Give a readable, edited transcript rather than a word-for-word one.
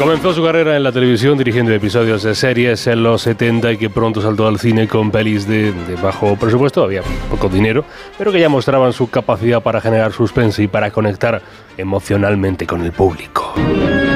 Comenzó su carrera en la televisión dirigiendo episodios de series en los 70 y que pronto saltó al cine con pelis de bajo presupuesto, había poco dinero, pero que ya mostraban su capacidad para generar suspense y para conectar emocionalmente con el público.